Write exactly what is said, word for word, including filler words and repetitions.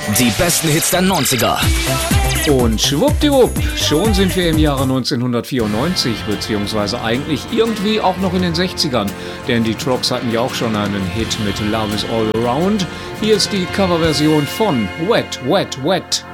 Die besten Hits der neunziger. Und schwuppdiwupp, schon sind wir im Jahre neunzehnhundertvierundneunzig, beziehungsweise eigentlich irgendwie auch noch in den sechzigern, denn die Trucks hatten ja auch schon einen Hit mit Love is All Around. Hier ist die Coverversion von Wet, Wet, Wet.